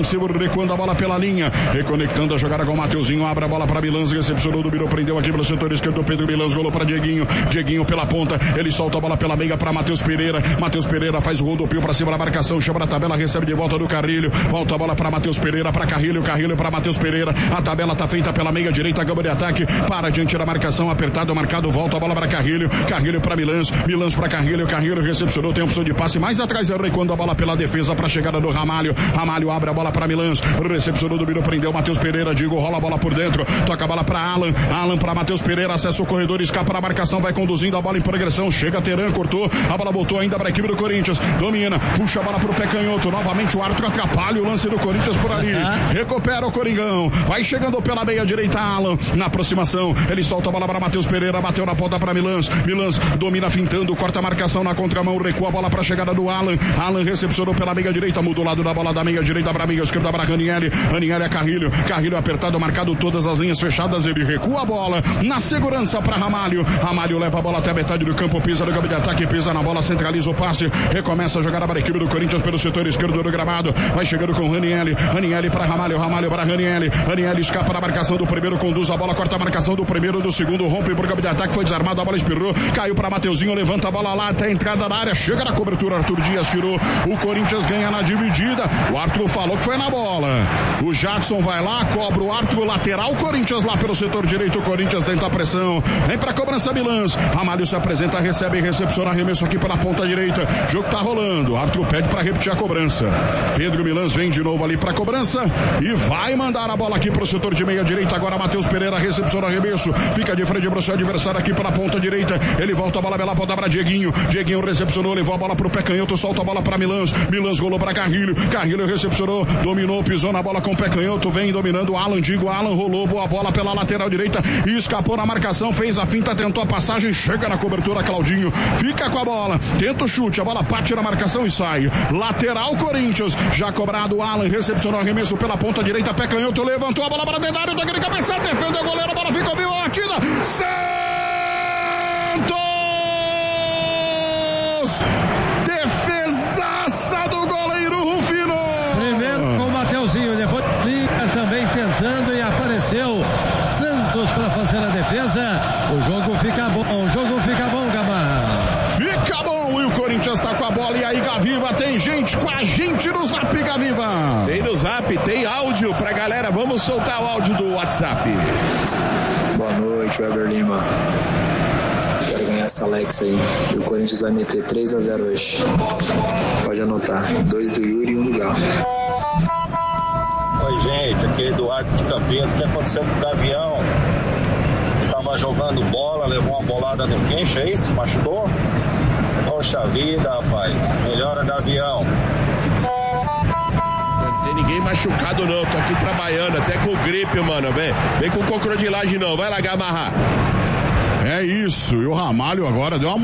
defensivo, recuando a bola pela linha, reconectando a jogada com o Mateuzinho, abre a bola para Milans, recepcionou do Biro, prendeu aqui pelo setor esquerdo, Pedro Milans, golou para Dieguinho, Dieguinho pela ponta, ele solta a bola pela meia para Matheus Pereira, Matheus Pereira faz o rodopio para cima da marcação, chama a tabela, recebe de volta do Carrilho, volta a bola para Matheus Pereira, para Carrilho, Carrilho para Matheus Pereira, a tabela tá feita pela meia direita, gama de ataque, para diante da marcação, apertado, marcado, volta a bola para Carrilho, Carrilho para Milans, Milans para Carrilho, Carrilho recepcionou, tem opção de passe, mais atrás, recuando a bola pela defesa para a chegada do Ramalho, Ramalho abre a bola para Milans, recepcionou do Biro, prendeu Matheus Pereira, Digo, rola a bola por dentro, toca a bola para Alan, Alan para Matheus Pereira, acessa o corredor, escapa na marcação, vai conduzindo a bola em progressão, chega Teran, cortou, a bola voltou ainda para a equipe do Corinthians, domina, puxa a bola para o pé canhoto, novamente o árbitro atrapalha o lance do Corinthians por ali, recupera o Coringão, vai chegando pela meia direita, Alan, na aproximação, ele solta a bola para Matheus Pereira, bateu na ponta para Milans, Milans domina fintando, corta a marcação na contramão, recua a bola para a chegada do Alan, Alan recepcionou pela meia direita, mudou o lado da bola da meia direita para a meia esquerda para Ranieri, Ranieri é Carrilho, Carrilho apertado, marcado todas as linhas fechadas, ele recua a bola, na segurança para Ramalho, Ramalho leva a bola até a metade do campo, pisa no campo de ataque, pisa na bola, centraliza o passe, recomeça a jogar para a equipe do Corinthians pelo setor esquerdo do gramado, vai chegando com Ranieri, Ranieri para Ramalho, Ramalho para Ranieri, Ranieri escapa na marcação do primeiro, conduz a bola, corta a marcação do primeiro, do segundo, rompe por campo de ataque, foi desarmado, a bola espirrou, caiu para Mateuzinho, levanta a bola lá até a entrada da área, chega na cobertura, Arthur Dias tirou, o Corinthians ganha na dividida, o Arthur falou que foi na bola, o Jackson vai lá, cobra o Arthur, lateral, Corinthians lá pelo setor direito, o Corinthians tenta a pressão, vem pra cobrança Milans, Ramalho se apresenta, recebe e recepciona, arremesso aqui pela ponta direita, jogo tá rolando, Arthur pede pra repetir a cobrança, Pedro Milans vem de novo ali pra cobrança e vai mandar a bola aqui pro setor de meia direita, agora Matheus Pereira recepciona arremesso, fica de frente pro seu adversário aqui pela ponta direita, ele volta a bola pela ponta pra Dieguinho, Dieguinho recepcionou, levou a bola pro pé canhoto, solta a bola pra Milans, Milans golou pra Carrilho, Carrilho recepcionou, dominou, pisou na bola com o pé canhoto, vem dominando o Alan, Digo, Alan rolou, boa bola pela lateral direita e escapou na marcação, fez a finta, tentou a passagem, chega na cobertura, Claudinho, fica com a bola, tenta o chute, a bola bate na marcação e sai, lateral Corinthians, já cobrado o Alan, recepcionou arremesso pela ponta direita, pé canhoto, levantou a bola para dentro da área, daquele cabeçado, defendeu o goleiro, a bola ficou viva, batida, Santos! Defesaça do goleiro Rufino! Primeiro com o Mateuzinho, depois Liga também tentando e apareceu Santos para fazer a defesa. O jogo fica bom, o jogo fica bom, Gamarra. Fica bom e o Corinthians tá com a bola. E aí, Gaviva, tem gente com a gente no Zap, Gaviva. Tem no Zap, tem áudio pra galera. Vamos soltar o áudio do WhatsApp. Boa noite, Weber Lima. Quero ganhar essa Alex aí. E o Corinthians vai meter três a zero hoje. Pode anotar. Dois do Yuri e um do Galo. Oi, gente. Aqui é Eduardo de Campinas. O que aconteceu com o Gavião? Ele tava jogando bola, levou uma bolada no queixo, é isso? Machucou? Poxa vida, rapaz. Melhora, Gavião. Não tem ninguém machucado não. Tô aqui trabalhando, até com gripe, mano. Vem, vem com crocodilagem não. Vai lá, Gamarra. É isso. E o Ramalho agora deu uma